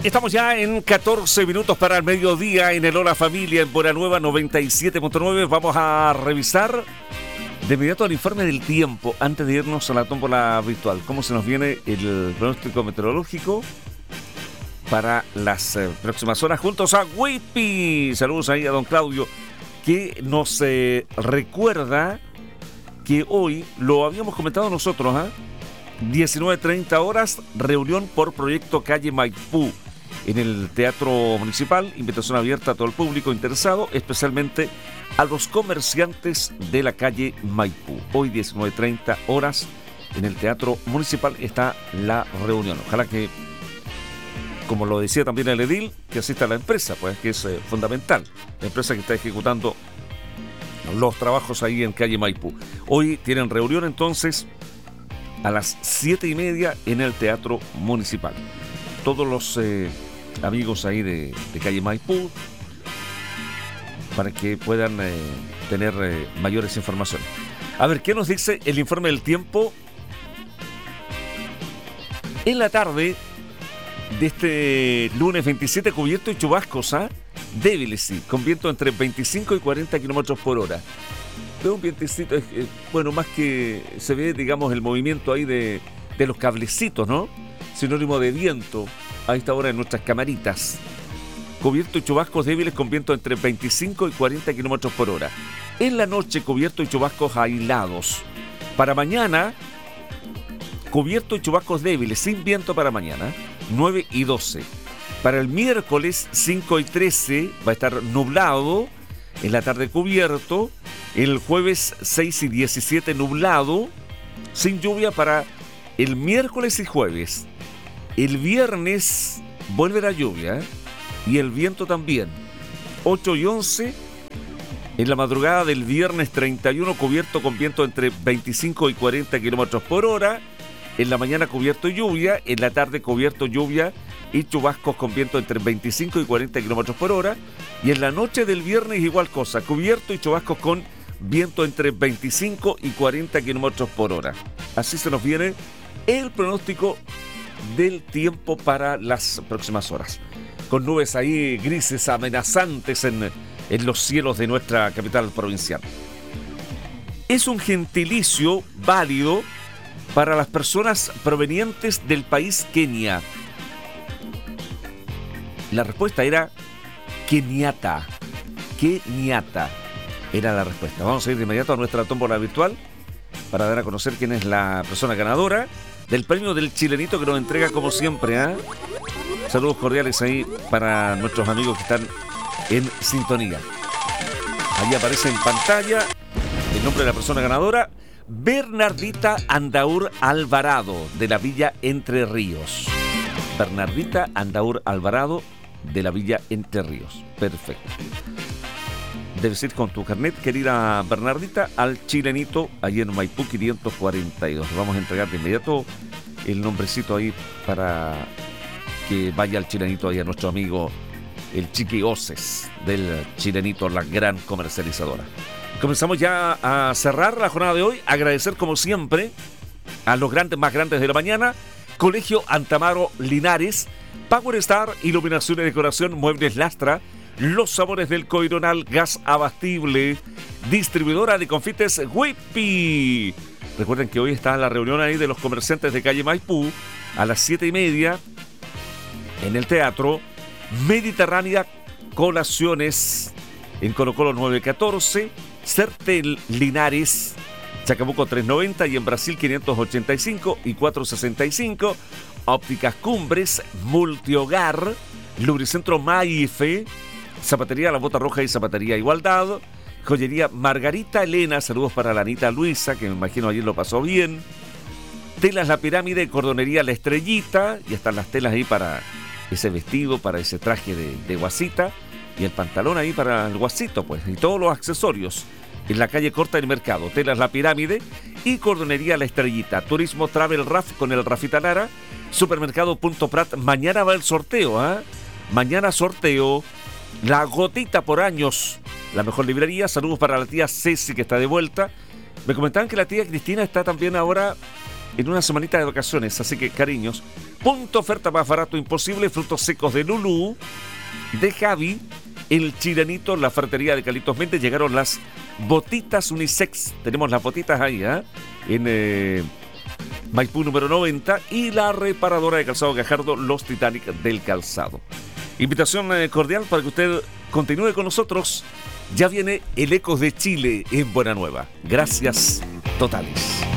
Estamos ya en 14 minutos para el mediodía en el Hola Familia en Buena Nueva 97.9. Vamos a revisar de inmediato el informe del tiempo antes de irnos a la tómbola virtual. ¿Cómo se nos viene el pronóstico meteorológico para las próximas horas? Juntos a Wipi. Saludos ahí a don Claudio, que nos recuerda que hoy, lo habíamos comentado nosotros, 19:30 horas, reunión por proyecto Calle Maipú en el Teatro Municipal, invitación abierta a todo el público interesado, especialmente a los comerciantes de la calle Maipú. Hoy 19:30 horas en el Teatro Municipal está la reunión. Ojalá que, como lo decía también el edil, que asista a la empresa, pues que es fundamental, la empresa que está ejecutando los trabajos ahí en calle Maipú. Hoy tienen reunión entonces a las 7:30 en el Teatro Municipal. Todos los amigos ahí de calle Maipú, para que puedan tener mayores informaciones. A ver, ¿qué nos dice el informe del tiempo? En la tarde de este lunes 27, cubierto y chubascos, débiles, sí, con viento entre 25 y 40 kilómetros por hora. Pero un vientecito, bueno, más que se ve, digamos, el movimiento ahí de los cablecitos, ¿no? Sinónimo de viento a esta hora en nuestras camaritas. Cubierto y chubascos débiles con viento entre 25 y 40 kilómetros por hora. En la noche, cubierto y chubascos aislados. Para mañana, cubierto y chubascos débiles, sin viento para mañana, 9 y 12. Para el miércoles, 5 y 13, va a estar nublado. En la tarde cubierto. El jueves 6 y 17 nublado, sin lluvia para el miércoles y jueves. El viernes vuelve la lluvia y el viento también. 8 y 11 en la madrugada del viernes 31, cubierto con viento entre 25 y 40 kilómetros por hora. En la mañana cubierto y lluvia, en la tarde cubierto, lluvia y chubascos con viento entre 25 y 40 kilómetros por hora. Y en la noche del viernes igual cosa, cubierto y chubascos con viento entre 25 y 40 kilómetros por hora. Así se nos viene el pronóstico del tiempo para las próximas horas. Con nubes ahí grises amenazantes en los cielos de nuestra capital provincial. Es un gentilicio válido para las personas provenientes del país Kenia. La respuesta era keniata. Keniata era la respuesta. Vamos a ir de inmediato a nuestra tómbola virtual para dar a conocer quién es la persona ganadora del premio del Chilenito que nos entrega como siempre. Saludos cordiales ahí para nuestros amigos que están en sintonía. Ahí aparece en pantalla el nombre de la persona ganadora: Bernardita Andaur Alvarado, de la Villa Entre Ríos. Bernardita Andaur Alvarado, de la Villa Entre Ríos. Perfecto. Debes ir con tu carnet, querida Bernardita, al Chilenito, allí en Maipú 542. Vamos a entregar de inmediato el nombrecito ahí para que vaya al Chilenito, ahí a nuestro amigo el Chiqui Oces del Chilenito, la gran comercializadora. Comenzamos ya a cerrar la jornada de hoy. Agradecer como siempre a los grandes más grandes de la mañana: Colegio Antamaro Linares, Power Star, Iluminación y Decoración, Muebles Lastra, Los Sabores del Coironal, Gas Abastible, distribuidora de confites Wipi. Recuerden que hoy está la reunión ahí de los comerciantes de calle Maipú a las 7:30 en el Teatro. Mediterránea Colaciones en Colo Colo 914, Certel Linares, Chacabuco 390 y en Brasil 585 y 465. Ópticas Cumbres, Multihogar, Lubricentro Maife, Zapatería La Bota Roja y Zapatería Igualdad, Joyería Margarita Elena, saludos para la Anita Luisa, que me imagino ayer lo pasó bien. Telas La Pirámide, Cordonería La Estrellita, y están las telas ahí para ese vestido, para ese traje de guasita, y el pantalón ahí para el guasito, pues, y todos los accesorios. En la calle Corta del Mercado, Telas La Pirámide y Cordonería La Estrellita. Turismo Travel Raf con el Rafita Lara. Supermercado Punto Prat. Mañana va el sorteo, Mañana sorteo la gotita por años, la mejor librería. Saludos para la tía Ceci, que está de vuelta. Me comentaban que la tía Cristina está también ahora en una semanita de vacaciones, así que cariños, punto oferta más barato imposible, frutos secos de Lulú, de Javi, el Chiranito, la ferretería de Carlitos Méndez, llegaron las botitas unisex, tenemos las botitas ahí, en Maipú número 90, y la reparadora de calzado Gajardo, los Titanic del calzado. Invitación cordial para que usted continúe con nosotros. Ya viene el Ecos de Chile en Buena Nueva. Gracias totales.